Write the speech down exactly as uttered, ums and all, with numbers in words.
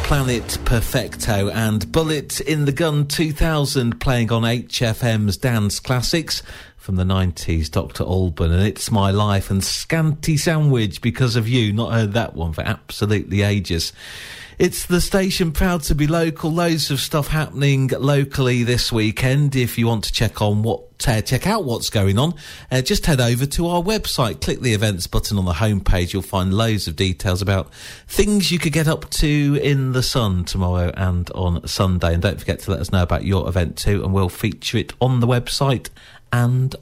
Planet Perfecto and Bullet in the Gun two thousand playing on H F M's Dance Classics from the nineties, Doctor Alban and It's My Life and Scanty Sandwich Because of You. Not heard that one for absolutely ages. It's the station proud to be local. Loads of stuff happening locally this weekend. If you want to check on what, uh, check out what's going on, uh, just head over to our website. Click the events button on the homepage. You'll find loads of details about things you could get up to in the sun tomorrow and on Sunday. And don't forget to let us know about your event too, and we'll feature it on the website and